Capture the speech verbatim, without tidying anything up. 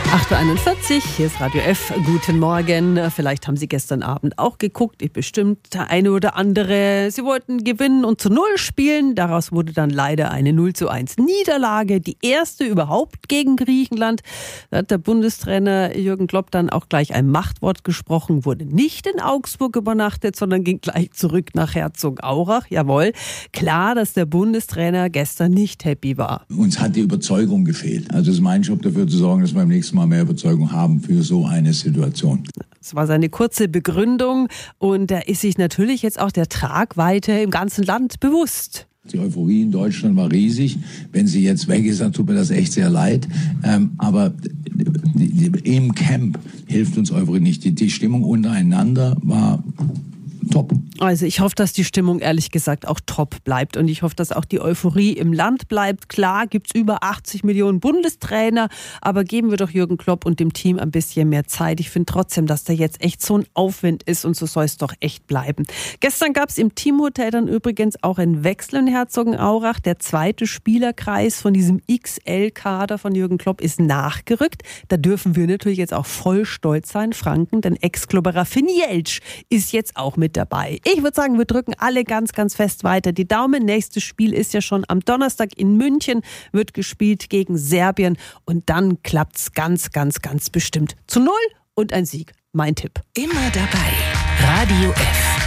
acht Uhr einundvierzig, hier ist Radio F. Guten Morgen. Vielleicht haben Sie gestern Abend auch geguckt, ich bestimmt der eine oder andere. Sie wollten gewinnen und zu Null spielen. Daraus wurde dann leider eine null zu eins Niederlage. Die erste überhaupt gegen Griechenland. Da hat der Bundestrainer Jürgen Klopp dann auch gleich ein Machtwort gesprochen, wurde nicht in Augsburg übernachtet, sondern ging gleich zurück nach Herzogenaurach. Jawohl, klar, dass der Bundestrainer gestern nicht happy war. Uns hat die Überzeugung gefehlt. Also es ist mein Job, dafür zu sorgen, dass wir beim nächsten Mal mehr Überzeugung haben für so eine Situation. Das war seine kurze Begründung und er ist sich natürlich jetzt auch der Tragweite im ganzen Land bewusst. Die Euphorie in Deutschland war riesig. Wenn sie jetzt weg ist, dann tut mir das echt sehr leid. Ähm, aber im Camp hilft uns Euphorie nicht. Die, die Stimmung untereinander war top. Also ich hoffe, dass die Stimmung ehrlich gesagt auch top bleibt und ich hoffe, dass auch die Euphorie im Land bleibt. Klar gibt's über achtzig Millionen Bundestrainer, aber geben wir doch Jürgen Klopp und dem Team ein bisschen mehr Zeit. Ich finde trotzdem, dass da jetzt echt so ein Aufwind ist und so soll es doch echt bleiben. Gestern gab's im Teamhotel dann übrigens auch einen Wechsel in Herzogenaurach. Der zweite Spielerkreis von diesem X L-Kader von Jürgen Klopp ist nachgerückt. Da dürfen wir natürlich jetzt auch voll stolz sein, Franken, denn Ex-Klubber Rafinha Jeltsch ist jetzt auch mit dabei. Ich würde sagen, wir drücken alle ganz, ganz fest weiter die Daumen. Nächstes Spiel ist ja schon am Donnerstag in München, wird gespielt gegen Serbien und dann klappt's ganz, ganz, ganz bestimmt. Zu Null und ein Sieg. Mein Tipp. Immer dabei. Radio F.